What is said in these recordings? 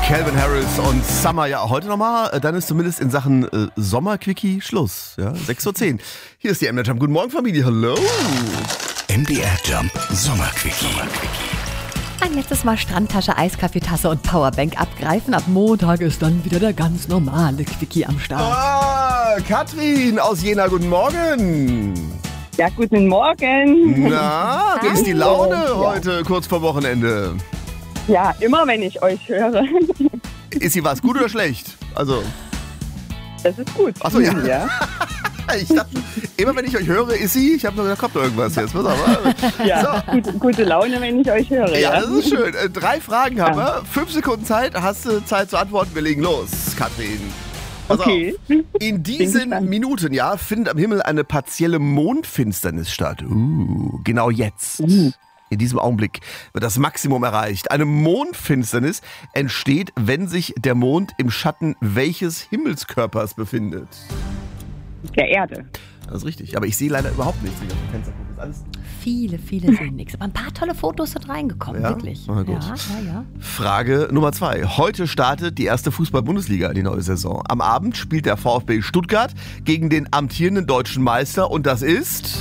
Calvin Harris und Summer. Ja, heute nochmal. Dann ist zumindest in Sachen Sommerquickie Schluss. Ja, 6:10 Uhr. Hier ist die MDR Jump. Guten Morgen, Familie. Hallo. MDR Jump Sommerquickie. Ein letztes Mal Strandtasche, Eiskaffeetasse und Powerbank abgreifen. Ab Montag ist dann wieder der ganz normale Quickie am Start. Katrin aus Jena, guten Morgen. Ja, guten Morgen. Na, wie ist die Laune heute kurz vor Wochenende? Ja, immer wenn ich euch höre. Ist sie was, gut oder schlecht? Also, Das ist gut. Achso, ja. Ich dachte, immer wenn ich euch höre, ist sie. Ich habe nur gedacht, kommt da irgendwas jetzt. Pass auf. Ja, gute Laune, wenn ich euch höre. Ja, das ist schön. 3 Fragen haben wir. 5 Sekunden Zeit. Hast du Zeit zu antworten? Wir legen los, Katrin. Pass Okay. auf. In diesen Minuten, findet am Himmel eine partielle Mondfinsternis statt. Genau jetzt. In diesem Augenblick wird das Maximum erreicht. Eine Mondfinsternis entsteht, wenn sich der Mond im Schatten welches Himmelskörpers befindet? Der Erde. Das ist richtig. Aber ich sehe leider überhaupt nichts, wenn ich auf dem Fenster gucke. Ist alles Viele sehen nichts. Aber ein paar tolle Fotos sind reingekommen, Ja? wirklich. Na gut. Ja. Frage Nummer 2. Heute startet die erste Fußball-Bundesliga in die neue Saison. Am Abend spielt der VfB Stuttgart gegen den amtierenden deutschen Meister und das ist...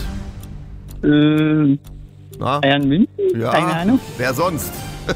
Na? Bayern München? Ja, Keine Ahnung. wer sonst?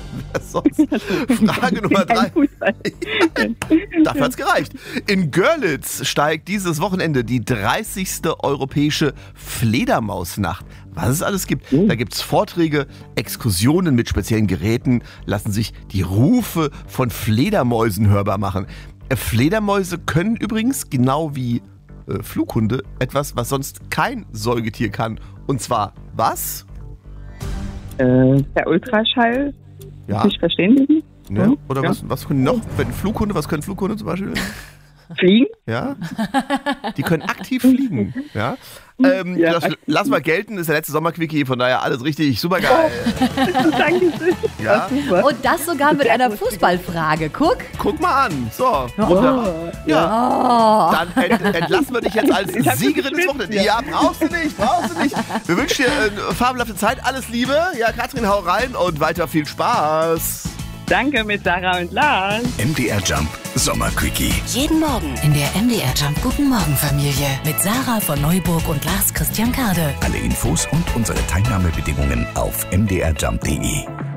Frage Nummer 3. Dafür hat's gereicht. In Görlitz steigt dieses Wochenende die 30. europäische Fledermausnacht. Was es alles gibt. Da gibt's Vorträge, Exkursionen mit speziellen Geräten, lassen sich die Rufe von Fledermäusen hörbar machen. Fledermäuse können übrigens, genau wie Flughunde, etwas, was sonst kein Säugetier kann. Und zwar was? Der Ultraschall. Ja. Nicht verständigen. Ne? Oder Ja. was können noch? Was können Flughunde zum Beispiel? Fliegen. Ja? Die können aktiv fliegen. Ja? Ja. Das lassen wir gelten, ist der letzte Sommerquickie, von daher alles richtig, super geil. Dankeschön. Ja? Super. Und das sogar mit einer Fußballfrage. Guck mal an. So, wunderbar. Ja. Dann entlassen wir dich jetzt als Ich hab Siegerin des geschwitzt, Wochenendes. Ja, brauchst du nicht. Wir wünschen dir eine fabelhafte Zeit, alles Liebe. Ja, Katrin, hau rein und weiter viel Spaß. Danke mit Sarah und Lars. MDR Jump Sommerquickie. Jeden Morgen in der MDR Jump Guten Morgen Familie mit Sarah von Neuburg und Lars Christian Kade. Alle Infos und unsere Teilnahmebedingungen auf mdrjump.de.